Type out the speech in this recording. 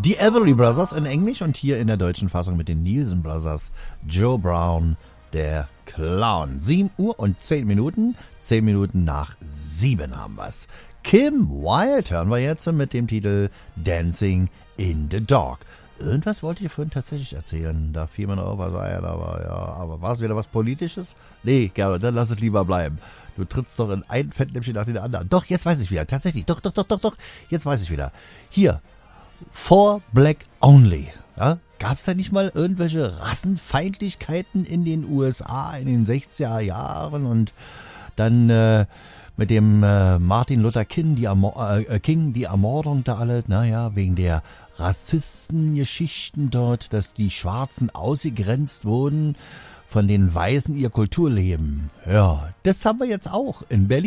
Die Everly Brothers in Englisch und hier in der deutschen Fassung mit den Nielsen Brothers. Joe Brown, der Clown. 7 Uhr und 10 Minuten. 10 Minuten nach 7 haben wir's. Kim Wilde hören wir jetzt mit dem Titel Dancing in the Dark. Irgendwas wollte ich vorhin tatsächlich erzählen. Da fiel mir noch was ein, aber war es wieder was Politisches? Nee, Gerald, dann lass es lieber bleiben. Du trittst doch in ein Fettnäpfchen nach dem anderen. Doch, jetzt weiß ich wieder. Tatsächlich. Doch. Jetzt weiß ich wieder. Hier. For Black Only. Ja? Gab es da nicht mal irgendwelche Rassenfeindlichkeiten in den USA in den 60er Jahren und dann mit dem Martin Luther King, die Ermordung da alle, naja, wegen der Rassistengeschichten dort, dass die Schwarzen ausgegrenzt wurden von den Weißen ihr Kulturleben. Ja, das haben wir jetzt auch in Berlin.